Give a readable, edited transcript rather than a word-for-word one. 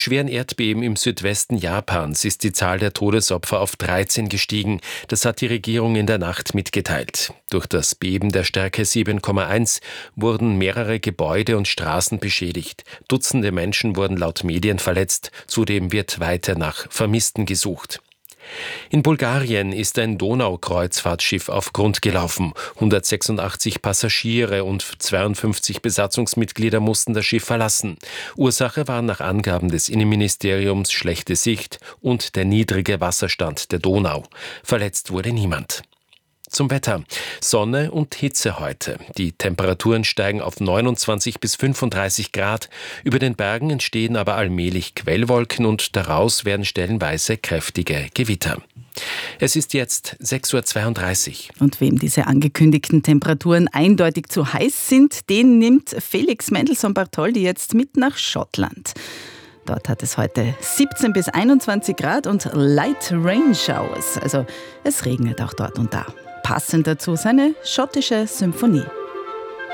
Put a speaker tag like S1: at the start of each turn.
S1: Schweren Erdbeben im Südwesten Japans ist die Zahl der Todesopfer auf 13 gestiegen. Das hat die Regierung in der Nacht mitgeteilt. Durch das Beben der Stärke 7,1 wurden mehrere Gebäude und Straßen beschädigt. Dutzende Menschen wurden laut Medien verletzt. Zudem wird weiter nach Vermissten gesucht. In Bulgarien ist ein Donaukreuzfahrtschiff auf Grund gelaufen. 186 Passagiere und 52 Besatzungsmitglieder mussten das Schiff verlassen. Ursache waren nach Angaben des Innenministeriums schlechte Sicht und der niedrige Wasserstand der Donau. Verletzt wurde niemand. Zum Wetter. Sonne und Hitze heute. Die Temperaturen steigen auf 29 bis 35 Grad. Über den Bergen entstehen aber allmählich Quellwolken und daraus werden stellenweise kräftige Gewitter. Es ist jetzt 6:32 Uhr.
S2: Und wem diese angekündigten Temperaturen eindeutig zu heiß sind, den nimmt Felix Mendelssohn-Bartholdy jetzt mit nach Schottland. Dort hat es heute 17 bis 21 Grad und Light Rain Showers. Also es regnet auch dort und da. Passend dazu seine schottische Symphonie.